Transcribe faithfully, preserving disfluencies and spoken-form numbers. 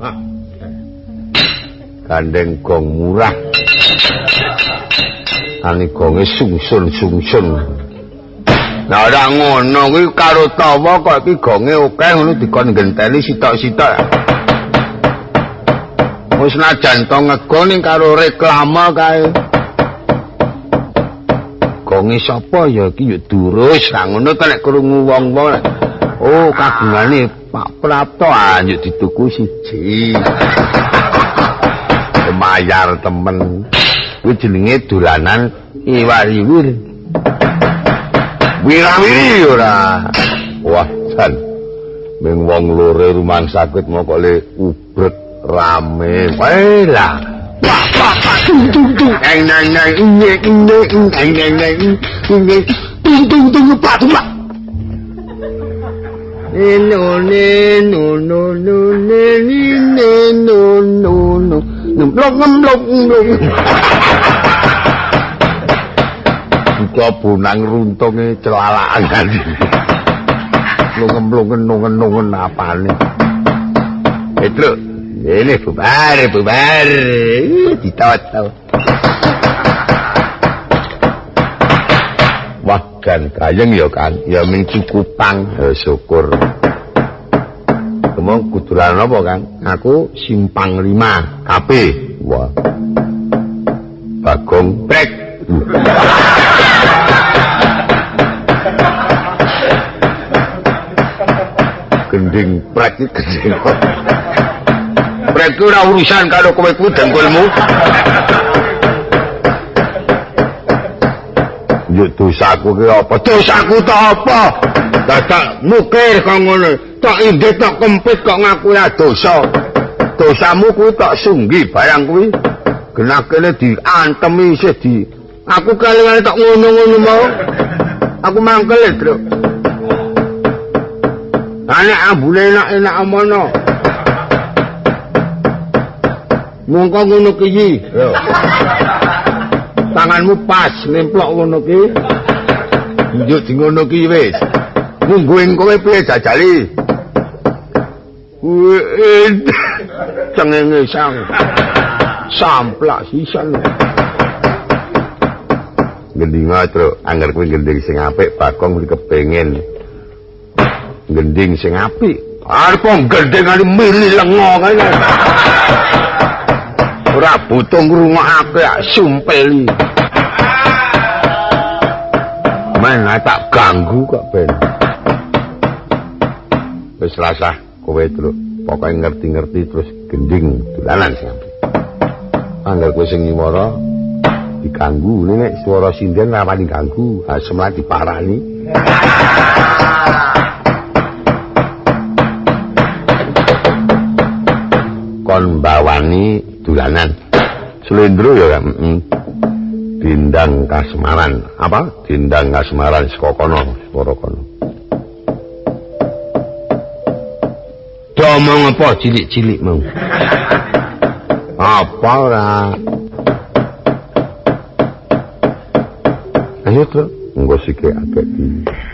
Gandeng gong murah. Ani gonge sungsun-sungsun. Nah ora ngono kuwi karo tawa kok iki gonge akeh ngono dikon genteni sitok-sitok. Wis najan to ngego ning karo reklame kae. Gonge sapa ya iki ya durus ra ngono to nek krungu wong-wong. Oh kagungane Pak Prapto anjuk dituku siji. Mayar temen. Kuwi jenenge dolanan iwar-iwir. Wirawiri ora. Wah, jan. Ming wong lore rumah sakit moko le ubrek rame. Wae lah. Wah, wah, wah, tung tung tung. Neng neng neng neng neng neng neng neng neng tung tung tung pak tung pak. No no no no no no no no no. Nemblok nemblok nemblok. Buka bunang runtunge celalakan ganti. Lungem-lungen nungen-nungen apane. Itu, ini bubar, bubar. Ditot-tot. Wah, kan kayeng ya kan, ya ming cukupang, ya syukur. Ngomong kuduran apa kan? Aku simpang lima K P. Wah. Bagong brek. Gending brek iki gending. Brek ora urusan karo kowe kuwi dengkulmu. Yo dosaku ki apa? Dosaku ta apa? Dadak mukir kok ngono. Tak inde tak kempit kok ngaku ya dosa. Dosamu kuwi tak sunggi barang kuwi. Genah kene diantemi isih di. Aku kali-kali tak ngono-ngono mau. Aku mangkel, Truk. Anak ambune enak-enak amono. Mongko ngono ki. Tanganmu pas nemplok ngono ki. Njuk di ngono ki wis. Mungguing kowe piye jajali? Wih, cengenge sang. Samplak sisan. Gending Truk, angger kuwi gending sing apik, Bagong kuwi kepengin gending sing apik. Arep gendengane mili lengo kae. Ora butuh ngrungokake sumpeli. Men tak ganggu kok ben. Wis rasah kowe Truk, pokoke ngerti-ngerti terus gending dolanan sing apik. Angger kowe sing nyuwara diganggu nek swara sinden ora wani ganggu, asem lan diparani. Kon bawani dolanan. Slendro ya, heeh. Dindang Kasemaran. Apa? Dindang Kasemaran saka kono, swara kono. Domong apa cilik-cilik mau? Apa ora? Ayo, Truk, nggo sik akeh.